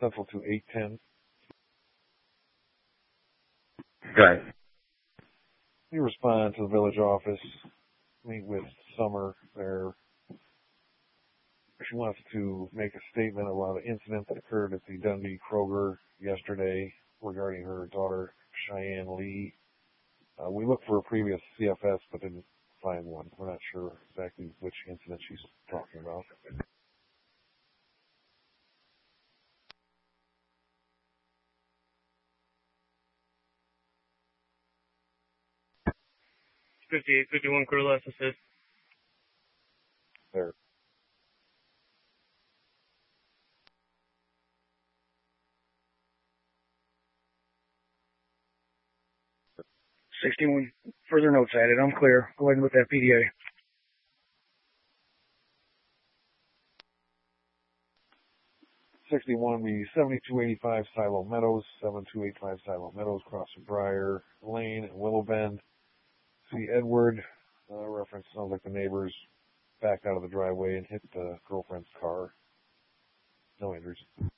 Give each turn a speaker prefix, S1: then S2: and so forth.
S1: Central to 810.
S2: Right.
S1: We respond to the village office, meet with Summer there. She wants to make a statement about an incident that occurred at the Dundee Kroger yesterday regarding her daughter, Cheyenne Lee. We looked for a previous CFS but didn't find one. We're not sure exactly which incident she's talking about.
S3: Fifty-eight, 51 crew last assist.
S1: There.
S4: $61, further notes added. I'm clear. Go ahead and with that PDA.
S1: $61, the 7285 Silo Meadows, 7285 Silo Meadows, crossing Briar Lane and Willow Bend. See Edward, reference sounds like the neighbors backed out of the driveway and hit the girlfriend's car. No injuries.